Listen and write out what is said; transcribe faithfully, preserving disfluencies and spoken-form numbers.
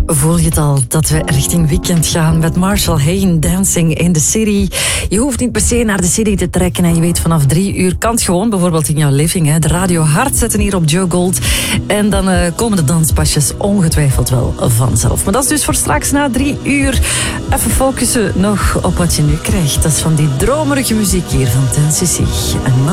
Voel je het al dat we richting weekend gaan met Marshall Hain, Dancing in the City. Je hoeft niet per se naar de city te trekken en je weet vanaf drie uur kan het gewoon, bijvoorbeeld in jouw living, hè, de radio hard zetten hier op Joe Gold. En dan uh, komen de danspasjes ongetwijfeld wel vanzelf. Maar dat is dus voor straks na drie uur. Even focussen nog op wat je nu krijgt. Dat is van die dromerige muziek hier van ten cc. En